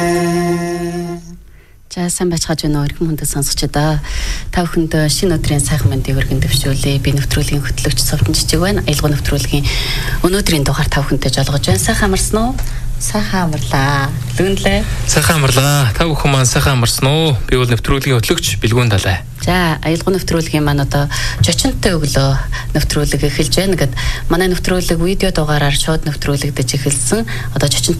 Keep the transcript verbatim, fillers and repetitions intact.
За сайн байцгааж байна уу эрхэм хүндэт сонсогчдоо. Та бүхэнд шинэ өдрийн сайхан мэндийг өргөн дэвшүүлье. Би нэвтрүүлгийн хөтлөгч Совдон Жижиг байна. Аялал нэвтрүүлгийн өнөөдрийн дугаар та бүхэнтэй жолгож байна. Сайхан амарсан уу? Сайхан амарлаа. Лүнлээ. Сайхан амарлаа. Та бүхэн маань сайхан амарсан уу? Би бол нэвтрүүлгийн хөтлөгч Билгүүн Далай. За аялал нэвтрүүлгийн маань одоо чочонтой өглөө нэвтрүүлэг эхэлж байна. Гэт манай нэвтрүүлэг видео дугаараар шууд нэвтрүүлэгдэж эхэлсэн. Одоо чочонтой